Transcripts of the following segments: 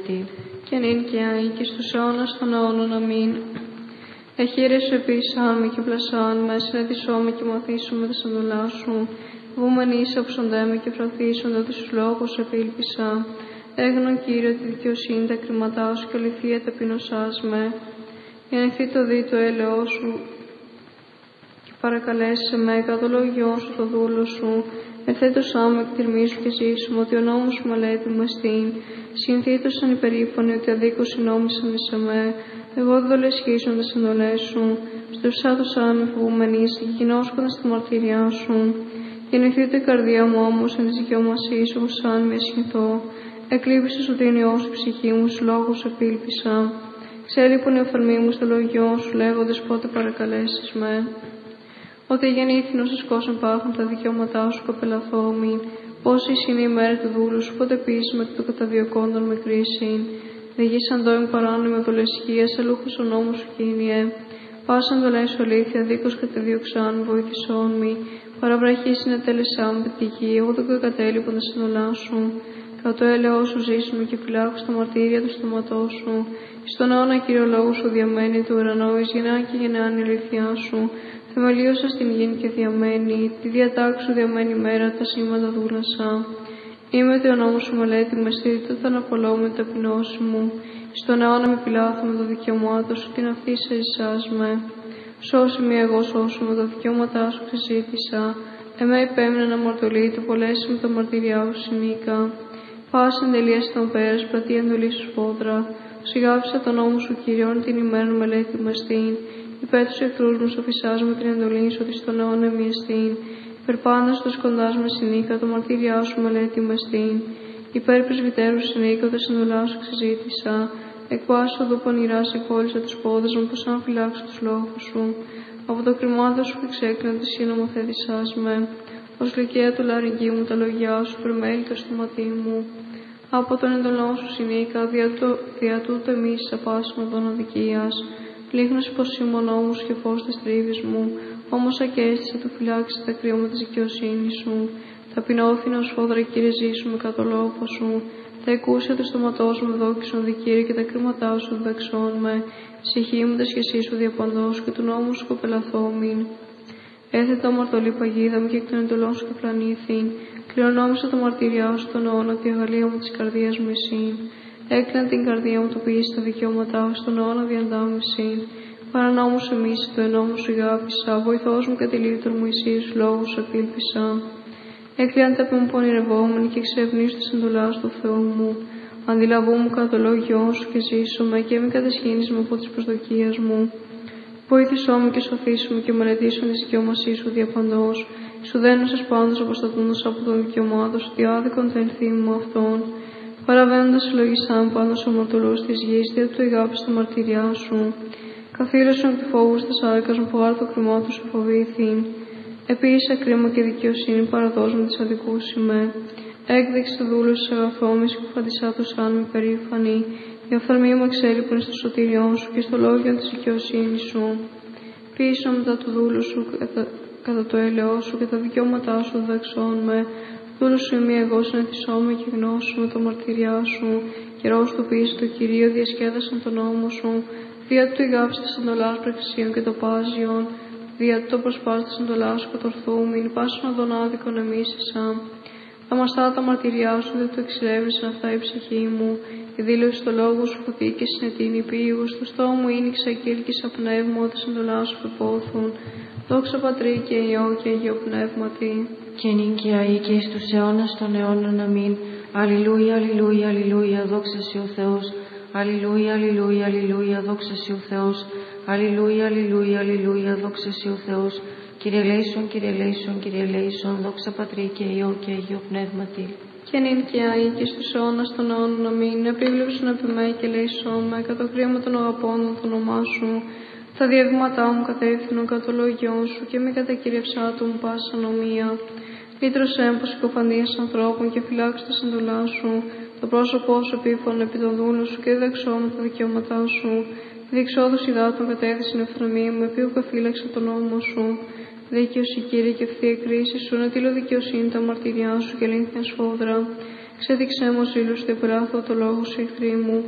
πνεύματι. Και νυν και αεί και στους αιώνας των αιώνων. Αμήν. Εχείρε σου επίησάν με και πλασάν με, συνετισόμαι και μαθήσουμε τα σαντολά σου. Βούμεν ίσα ψοντέμε και φραθίσονται τους λόγους επίλπισα. Έγνον Κύριε τη δικαιοσύνη τα κριματά σου και αληθεία ταπεινωσάς με. Γεννηθεί το δι το έλεό σου και παρακαλέσει με κατά το λόγιό σου το δούλο σου. Ευθέτως άμμο εκτιρμίσου και ζήσουμε ότι ο νόμος σου μελέτη μου εστίν. Συνθήτωσαν υπερήφανοι ότι αδίκως συνόμισαν εις εμέ. Εγώ δολεσχίσον τας εντολές σου. Στευσάτωσαν με φοβούμενης και κοινώσκοντας τη μαρτυριά σου. Γεννηθείτε η καρδιά μου όμως εν της δικαιομασίας σου, σαν μη ασχηθώ. Εκλείπησε σου την ιό σου ψυχή μου, στους λόγους επίλπισα. Ξέλειπον η οφθαλμή μου στο λόγιό σου, λέγοντες πότε παρακαλέσεις με. Ότι γεννήθην ως ασκόσον πάχουν τα δικαιώματά σου κοπελαθόμη. Πόση είναι η μέρα του δούλου σου, πότε πείσει με το καταδιωκόντων με κρίση. Δε γης αντόιμ παράνομη οδολεσχία, σε λούχος ο νόμος σου κίνιε. Πάσαν δολές σου αλήθεια, δίκως καταδιωξάν, βοήθησόν μη. Παραβραχή συνετέλεσά μου πετυχή, εγώ το κατέλειπον τα συνολά σου. Κατά το έλεό σου ζήσουμε και φυλάκου στα μαρτύρια του στόματό σου. Στον αιώνα κύριο λόγου σου διαμένει του ουρανού, εις γεννά και γεννά η αληθειά σου. Θεμελίωσα στην γη και διαμένει, τη διατάξη σου διαμένει μέρα, τα σήματα δούλασα. Είμαι ότι ο νόμος σου μελέτη με στήριτο, θα αναπολώ με την ταπεινώση μου. Στον αιώνα με πειλάθω με το δικαιωμάτο σου, την αυτή σε εισάς με. Σώσε με εγώ σώσου με τα δικαιώματά σου ξεζήτησα. Εμέ υπέμεινα να μαρτωλεί, το πολλές με τα μαρτυριά σου συνήκα. Πάση εντελεία στον πέρας, πρατή εντολή σου σπόδρα. Σιγάφισα τον νόμο σου κυριών την ημέρα μελέτη με στήν. Υπέρ τους εχθρούς μου σοφισάς με την εντολή σου, ότι στον αιώνα μη εστίν. Υπερπάντας τους κοντάς με συνήκα, το μαρτύριά σου μελέτη με στήν. Υπέρ πρεσβυτέρου συνήκα, τα συνολά σου ξεζήτησα. Εκβάσω εδώ πονηρά σε κόλλησα τους πόδες μου, πως αν φυλάξω τους λόγους σου. Από το κρυμάδο σου εξέκλεινα τη συνομοθέτησάς με. Ως λυκαία του λαρυγγί μου τα λόγια σου, πρεμέλει το στοματί μου. Από τον εντολό σου συνήκα, δια τούτο εμείς απάσχουμε των αδικίας. Πλήγνος πως ήμουν νόμους και φως της τρίβης μου, όμως ακέστησα το φυλάξει τα κρύωμα της δικαιοσύνης σου. Ταπεινώθηνα ως φόδρα Κύριε ζήσου με κατ' λόγο σου. Τα εκούσια του στοματός μου δόκισον δικήρυ και τα κρίματά σου δεξών με. Ψυχή μου τα σχεσί σου διαπαντός και του νόμου σου κοπελαθόμην. Έθετα αμαρτωλή παγίδα μου και εκ των εντολών σου κεπλανήθην. Κληρονόμησα το μαρτυριά σου τον αιώνα, τη αγαλία μου της καρδίας μου εσύν. Έκλεινα την καρδία μου το ποιήσει τα δικαιώματά σου στον αιώνα διαντάμεσυν. Παρανόμους εμείς το ενόμου σου αγάπησα, βοηθός μου κατηλήτωρ μου Ισίους λόγους σου επίλπισα. Έκλειαν τα που μου πονηρευόμενοι και ξευνήσω τη εντολά του Θεού μου. Αντιλαβού μου κατά το λόγιό σου και ζήσομαι και μη κατασχήνεις με από τις προσδοκίες μου. Βοήθησό μου και σωθήσου μου και μελετήσου τη δικαιώμασή σου διαπαντός. Σου δένω σας πάντως αποστατούντας από τον δικαιωμάτο σου, διάδικον τα ενθύμη μου αυτών. Παραβαίνοντας συλλογισάν πάνω στους αμαρτωλούς της γης, δια του αγάπης τα μαρτυριά σου. Καθήρωσον του φόβου στα σάρκας μου, που άρθο κρυμμό του σου φοβήθην. Επίησα κρίμα και δικαιοσύνη, παραδός μου της αδικούς ημέ. Έκδειξε το δούλο σου αγαθόμης, που φαντισά του σαν μη περήφανη. Η οφθαλμή μου εξέλιπουν στο σωτήριό σου και στο λόγιο της δικαιοσύνης σου. Πίσω μετά του δούλου σου κατά το έλεό σου και τα δικαιώματά σου δεξών με. Δούλου σου ημί εγώ συνεθισόμαι και γνώσου με τα μαρτυριά σου. Καιρός του πίσω το Κυρίο διασκέδασαν τον νόμο σου. Δια του ηγάψη της εντολάς πρεξίων και το πάζιον. Δια του το προσπάς της εντολάς σου κατορθούμην. Πάσον οδον άδικον εμείς εσά. Αμαστά τα μαρτυριά σου, δεν του εξηρεύνησαν αυτά η ψυχή μου. Η δήλωση του λόγου σου φωτή και συνετείνει πήγου. Στο στόμα μου ήνιξα και ήλκησα πνεύμα, ότι εντολά σου πεπόθουν. Δόξα Πατρί και Υιό και Αγίο Πνεύματι. Και νυν και αεί και εις τους αιώνας των αιώνων. Αμήν. Αλληλούια, αλληλούια, αλληλούια, δόξα σοι ο Θεός. Αλληλούια, αλληλούια, αλληλούια, δόξα σοι ο Θεός. Αλληλούια, αλληλούια, αλληλούια, δόξα σοι ο Θεός. Κύριε ελέησον, Κύριε ελέησον, Κύριε ελέησον, δόξα Πατρί και Υιό και Αγίο Πνεύματι. Και νυν και αεί και στους αιώνας των αιώνων. Αμήν. Επίβλεψον επί με και ελέησον με, κατά το κρίμα των αγαπώντων το όνομά σου. Τα διαβήματά μου κατεύθυνον κατά το λόγιό σου και μη κατακύριευσά του μου πάσα νομία. Λύτρωσέ μου πως συκοφαντίας ανθρώπων και φυλάξου τα εντολά σου. Το πρόσωπό σου επίφωνο επί των δούλων σου και διδαξώ με τα δικαιώματά σου. Διεξόδους υδάτων κατέθεσιν ευθραμία μου, επί ουκαφύλαξε τον νόμο σου. Δίκαιος η Κύριε και ευθεία κρίση σου, να τύλω δικαιοσύνη τα μαρτυριά σου και ελέγχθιαν σφόδρα. Ξέδειξέ μου ζήλους και πράθω το λόγο σου εχθροί μου.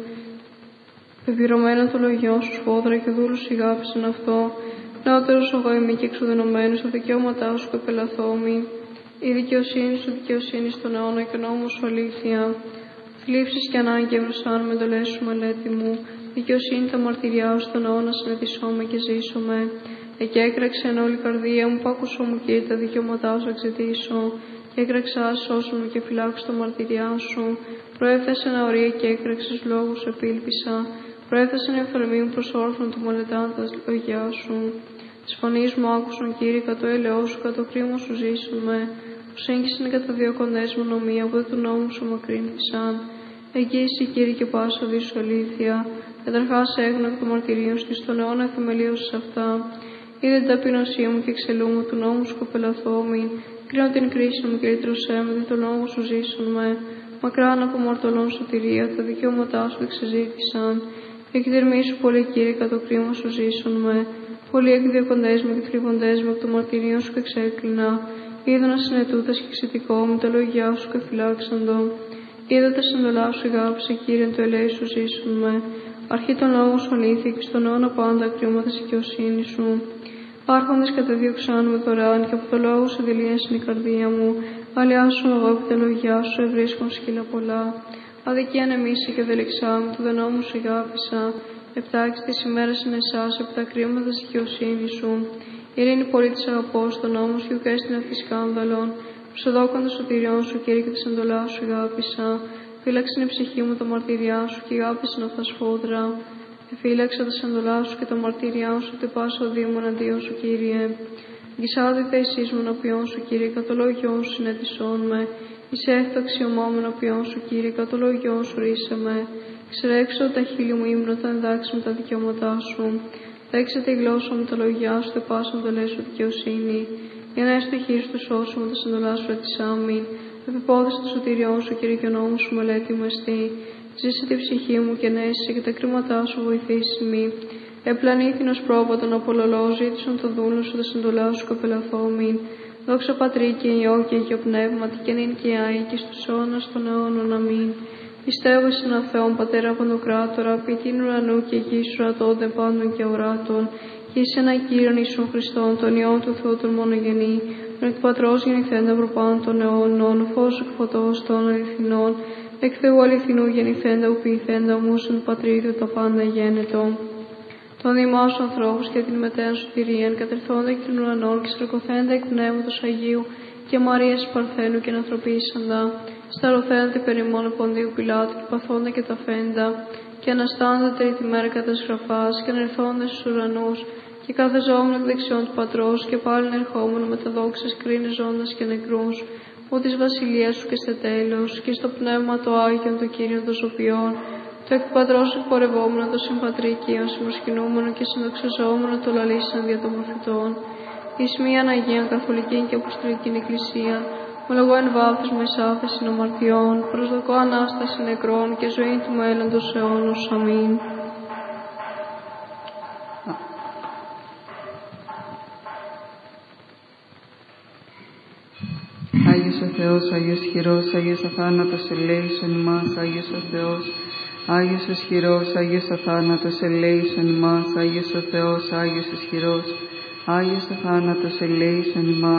Πεπυρωμένο το λογιό σου σφόδρα και δούλους ηγάπησαν αυτό. Νεότερος εγώ είμαι και εξουδενωμένος στα δικαιώματά σου πεπελαθόμη. Η δικαιοσύνη σου δικαιοσύνη στον αιώνα και ο νόμος σου αλήθεια. Θλίψεις και ανάγκη ευρωσάν με εντολές σου μελέτη μου. Δικαιοσύνη τα μαρτυριά σου στον αιώνα συναντησώμε και ζήσωμε. Εκέκραξε εν όλη καρδία μου, πάκουσό μου Κύριε τα δικαιώματά σου εξαιτήσω. Και έκραξα, σώσου μου και φυλάξου τα μαρτυριά σου. Προέφθασε ένα ορία και έκραξες λόγους επίλπισα. Προέφθασε ένα εφαρμή μου προς όρθον του μελετάν τα λόγια σου. Της φωνής μου άκουσον Κύριε, κατ' το έλεό σου, κατ' το κρίμα σου ζήσουμε. Που σύγχυσαν κατά δύο κοντές μου νομία, που του νόμου σου μακρύνθησαν. Εγγύηση Κύριε και πάσα δίσου αλήθεια. Καταρχάς έγνω εκ των μαρτυρίων σου, στον αιώνα θεμελίωσες αυτά. Είδε την ταπεινωσία μου και εξελούμαι του νόμου σου κοπελαθόμην. Κρίνω την κρίση μου και λύτρωσέ με, δι' το νόμο σου ζήσουν με. Μακράν από μορτωλών σωτηρία, τα δικαιώματά σου εξεζήτησαν. Εκδερμήσου πολύ Κύριε, κατ' το κρίμα σου ζήσουν με. Πολλοί εκδιωκοντές μου και θλιβοντές μου εκ των μαρτυρίων σου και εξέκλεινα. Είδα να συνετούτας και εξαιτικό μου τα λόγια σου και φυλάξαντο. Είδα τα συντολά σου αγάπησε Κύριε, το ελέη σου ζήσουν με. Αρχή των λόγων σου αλήθεια και στον αιώνα πάντα κρυώματα δικαιοσύνη σου. Άρχοντες καταδίωξαν με δωρεάν και από το λόγο σου δηλίασαν η καρδία μου. Αλλιάσουν εγώ από τα λόγια σου, ευρίσκουν σκύλα πολλά. Αδικία ανεμίσε και δελεξάμι, του δε νόμου σου αγάπησα. Επτάξει τη ημέρα είναι εσάς, επ' τα κρύματα της δικαιοσύνης σου. Ειρήνη πολύ της αγαπώ, στον νόμο σου και ουκέστην αυτή σκάνδαλον. Προσεδόκοντα σωτηριών σου, Κύριε, και τη εντολά σου αγάπησα. Φύλαξαν η ψυχή μου τα μαρτυριά σου και αγάπησαν αυτά σφόδρα. Εφύλαξα τα εντολά σου και τα μαρτυριά σου, τε πάσα οδύμου εναντίον σου, Κύριε. Γυσάδη τα εσείς μου ενώπιον σου, Κύριε, κατ' το λόγιόν σου συνετισόν με. Εισέχθω αξιωμόμεν ενώπιον σου, Κύριε, κατ' το λόγιόν σου ρίσε με. Ξερέξω τα χείλη μου ύμνο, τα εντάξει με τα δικαιώματά σου. Δέξτε η γλώσσα μου τα λόγια σου, τε πάσα εντολέ σου δικαιοσύνη. Για να έστω χείρι του σώσου μου τα εντολά σου ετισάμιν. Επιπόδησε το σωτηριόν σου, Κύριε, και ο νόμος σου μελέτη μου εστί. Ζήσε τη ψυχή μου και νέσε και τα κρίματά σου βοηθήσει μη. Επλανήθηνος πρόβατον απολολό, ζήτησον το δούλο σου, τα συντολά σου κοπελαθόμην. Δόξα Πατρί και Υιό και Αγίο Πνεύματι και νυν και άη και στους αιώνας των αιώνων. Αμήν. Πιστεύω εις έναν Θεόν Πατέρα Παντοκράτορα, ποιητήν ουρανού και γης ουρατώνται πάντων και οράτων, και εις έναν Κύριον Ιησούν Χριστόν, τον Υιόν του Θεού τον μονογενή, τον εκ του Πατρός γεννηθέντα προπάντων των αιώνων, φως εκ φωτός των αληθινών, εκ Θεού αληθινού γεννηθέντα ου ποιηθέντα ομούσον Πατρίδιο τα πάντα γένετο. Των δημάς ανθρώπους και την μετέαν σωτηρίαν, κατερθόντα εκ των ουρανών και στρακωθέντα εκ πνεύματος Αγίου και Μαρίας Παρθένου και ανθρωπίσαντα, σταρωθέντα περιμόν Ποντίου Πιλάτου και παθόντα και τα φέντα, και αναστάντα τρίτη μέρα κατά της γραφάς, και ανερθόντα στους ουρανούς, και καθεζόμενο εκ δεξιών του Πατρός, και πάλιν ερχόμενο με τα δόξας κρίνες ζώντας και νεκρούς, ο της βασιλείας σου και στο τέλος, και στο πνεύμα το Άγιον το Κύριον των Σωπιών, το εκ Πατρός εκπορευόμενο το συμπατρίκιον, συμμοσκηνούμενο και συνδοξαζόμενο το λαλήσαν δια των προφητών, εις μίαν Αγίαν Καθολική και Αποστολική Εκκλησία, ομολογώ εν βάθος με εισάθεση αμαρτιών, προσδοκώ ανάσταση νεκρών και ζωή του μέλλοντος αιώνος. Αμήν. Άγιος ο Θεός, Άγιος χειρός, Άγιος αθάνατος ελέησον ημάς, Άγιος ο Θεός, Άγιος ισχυρός, Άγιος αθάνατος ελέησον ημάς, Άγιος ο Θεός, Άγιος ισχυρός, Άγιος αθάνατος ελέησον ημάς.